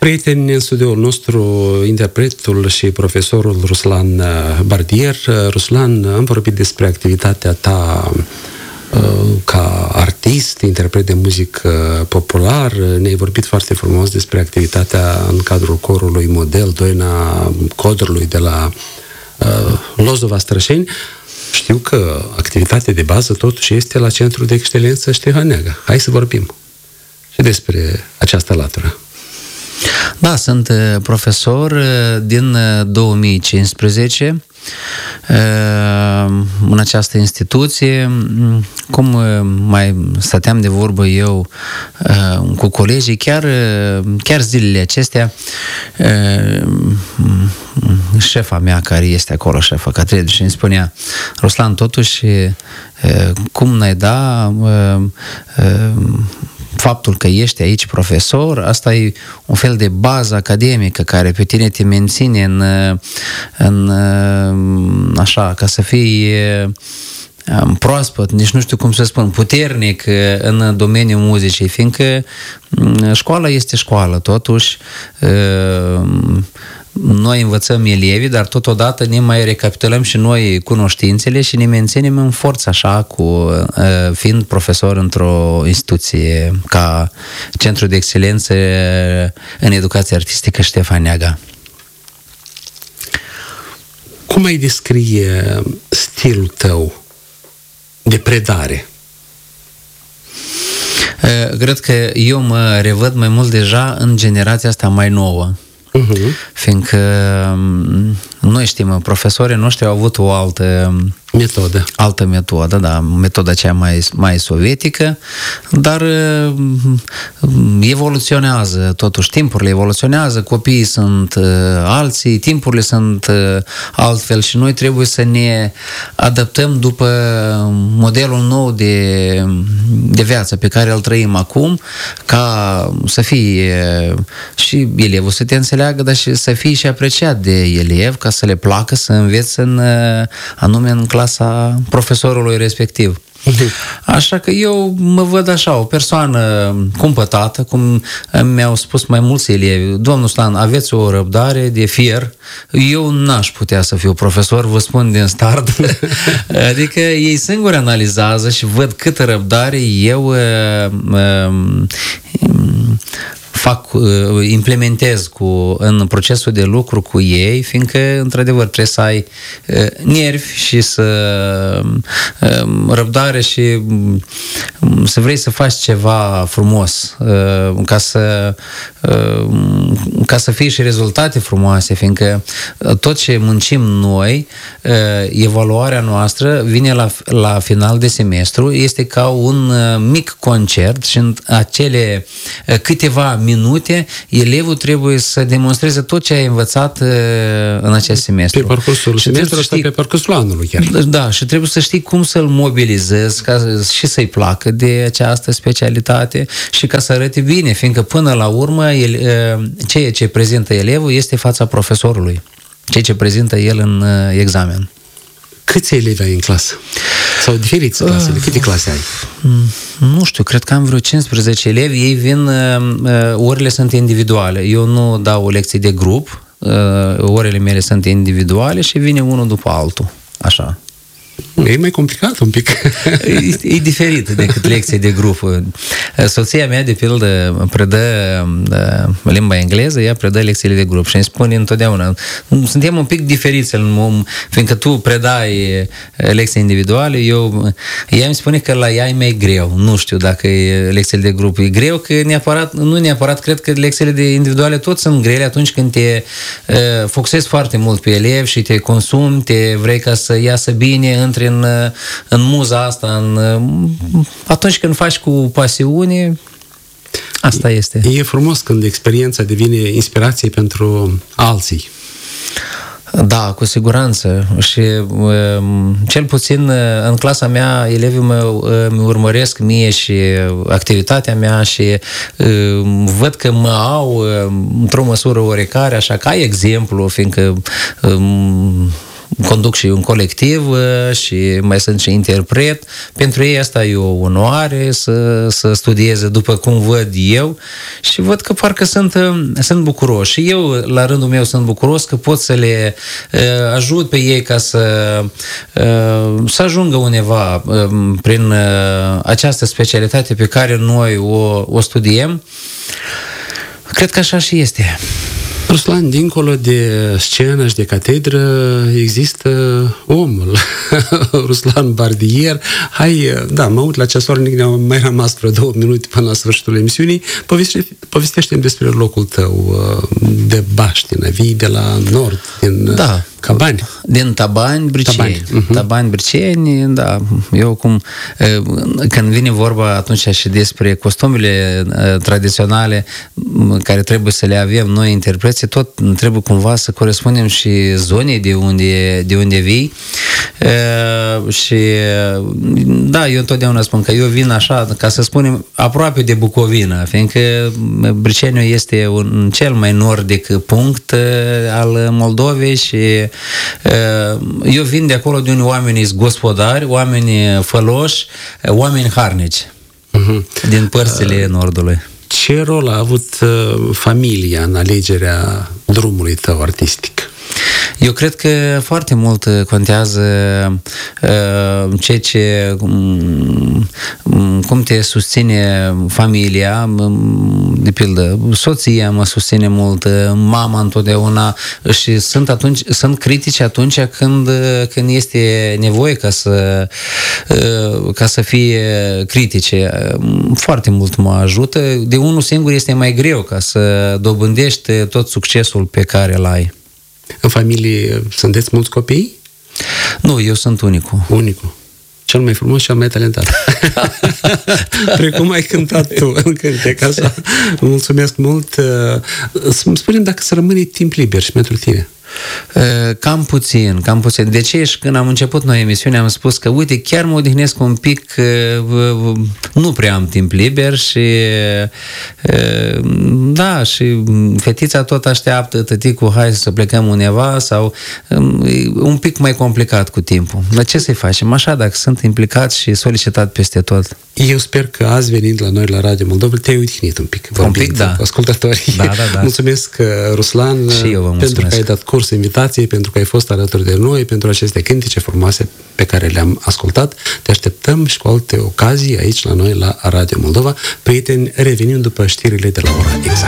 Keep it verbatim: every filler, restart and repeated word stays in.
Prieteni, în studioul nostru, interpretul și profesorul Ruslan Bardier. Ruslan, am vorbit despre activitatea ta ca artist, interpret de muzică popular. Ne-ai vorbit foarte frumos despre activitatea în cadrul corului Model Doina Codrului de la uh, Lozova Strășeni. Știu că activitatea de bază totuși este la Centrul de Excelență Ștefan Neaga. Hai să vorbim și despre această latură. Da, sunt profesor din două mii cincisprezece în această instituție. Cum mai stăteam de vorbă eu cu colegii, chiar, chiar zilele acestea, șefa mea care este acolo, șefa Catredă, și îmi spunea: Ruslan, totuși, cum n-ai da faptul că ești aici profesor, asta e un fel de bază academică care pe tine te menține în, în așa, ca să fii proaspăt, nici nu știu cum să spun, puternic în domeniul muzicii, fiindcă școala este școală, totuși noi învățăm elevii, dar totodată ne mai recapitulăm și noi cunoștințele și ne menținem în forță, așa, cu, fiind profesor într-o instituție ca Centrul de Excelență în Educație Artistică Ștefan Neaga. Cum ai descrie stilul tău de predare? Cred că eu mă revăd mai mult deja în generația asta mai nouă. Uh-huh. Fiindcă noi știm, profesorii noștri au avut o altă metodă, altă metodă, da, metoda cea mai, mai sovietică, dar evoluționează, totuși timpurile evoluționează, copiii sunt uh, alții, timpurile sunt uh, altfel și noi trebuie să ne adaptăm după modelul nou de, de viață pe care îl trăim acum, ca să fie și elevul să te înțeleagă, dar și să fie și apreciat de elev, ca să le placă să învețe în, anume în clasa profesorului respectiv. Așa că eu mă văd așa, o persoană cumpătată, cum mi-au spus mai mulți elevi: domnul Stan, aveți o răbdare de fier. Eu n-aș putea să fiu profesor, vă spun din start. Adică ei singuri analizează și văd câtă răbdare eu uh, uh, fac, implementez cu, în procesul de lucru cu ei, fiindcă, într-adevăr, trebuie să ai uh, nervi și să uh, răbdare și uh, să vrei să faci ceva frumos, uh, ca să uh, ca să fie și rezultate frumoase, fiindcă tot ce muncim noi, uh, evaluarea noastră vine la, la final de semestru, este ca un uh, mic concert și în acele uh, câteva minute, elevul trebuie să demonstreze tot ce a învățat uh, în acest semestru. Pe parcursul semestrului ăsta, pe parcursul anului chiar. Da, și trebuie să știi cum să-l mobilizezi ca și să-i placă de această specialitate și ca să arăte bine, fiindcă până la urmă el, uh, ceea ce prezintă elevul este fața profesorului, ceea ce prezintă el în uh, examen. Câți elevi ai în clasă? Sau diferiți clasele? Câte clase ai? Nu știu, cred că am vreo cincisprezece elevi. Ei vin, orele sunt individuale. Eu nu dau lecții de grup, orele mele sunt individuale și vine unul după altul. Așa. E mai complicat un pic. E, e diferit decât lecții de grup. Soția mea, de pildă, predă limba engleză, ea predă lecțiile de grup și îmi spune întotdeauna: suntem un pic diferiți, fiindcă tu predai lecții individuale, eu, ea îmi spune că la ea e mai greu. Nu știu dacă e lecțiile de grup e greu, că neapărat, nu neapărat, cred că lecțiile de individuale tot sunt grele atunci când te uh, focusezi foarte mult pe elevi și te consumi, te vrei ca să iasă bine, intri în, în muza asta, în, atunci când faci cu pasiune, asta este. E frumos când experiența devine inspirație pentru alții. Da, cu siguranță. Și cel puțin în clasa mea, elevii mă, îmi urmăresc mie și activitatea mea și văd că mă au într-o măsură oarecare, așa ca exemplu, fiindcă conduc și un colectiv și mai sunt și interpret. Pentru ei asta e o onoare să, să studieze după cum văd eu și văd că parcă sunt, sunt bucuroși. Și eu, la rândul meu, sunt bucuros că pot să le uh, ajut pe ei ca să, uh, să ajungă undeva uh, prin uh, această specialitate pe care noi o, o studiem. Cred că așa și este. Ruslan, dincolo de scenă și de catedră, există omul, Ruslan Bardier. Hai, da, mă uit la ceasoră, ne-au mai rămas vreo două minute până la sfârșitul emisiunii. Poveste, povestește-mi despre locul tău de baștină. Vii de la nord, din da. Cabani. Din Tabani, Briceni. Tabani, uh-huh. Tabani, Briceni, da. Eu cum, când vine vorba atunci și despre costumele tradiționale care trebuie să le avem noi interpreții, tot trebuie cumva să corespundem și zonei de unde, de unde vii. Și da, eu întotdeauna spun că eu vin așa, ca să spunem, aproape de Bucovina, fiindcă Briceniu este un cel mai nordic punct al Moldovei și eu vin de acolo de unde oamenii sunt gospodari, oameni făloși, oameni harnici, uh-huh. din părțile nordului. Ce rol a avut familia în alegerea drumului tău artistic? Eu cred că foarte mult contează uh, ceea ce um, cum te susține familia, de pildă soția mă susține mult, mama întotdeauna și sunt atunci sunt critici atunci când când este nevoie ca să uh, ca să fie critice. Foarte mult mă ajută. De unul singur este mai greu ca să dobândești tot succesul pe care îl ai. În familie sunteți mulți copii? Nu, eu sunt unicul. Unicul. Cel mai frumos și cel mai talentat. Precum ai cântat tu în cântec. Așa. Mulțumesc mult. Spune-mi dacă să rămâne timp liber și pentru tine. Cam puțin, cam puțin. De ce și când am început noi emisiunea am spus că uite, chiar mă odihnesc un pic, nu prea am timp liber și da, și fetița tot așteaptă, tăticu, hai să plecăm undeva sau un pic mai complicat cu timpul. Dar ce să-i facem? Așa, dacă sunt implicat și solicitat peste tot. Eu sper că azi venind la noi la Radio Moldova te-ai odihnit un pic. Un pic, da. Ascultătorii. Da, da, da. Mulțumesc, Ruslan, și eu vă mulțumesc. pentru că ai dat curs invitației, pentru că ai fost alături de noi, pentru aceste cântece frumoase pe care le-am ascultat. Te așteptăm și cu alte ocazii aici la noi la Radio Moldova. Prieteni, revenim după știrile de la ora exact.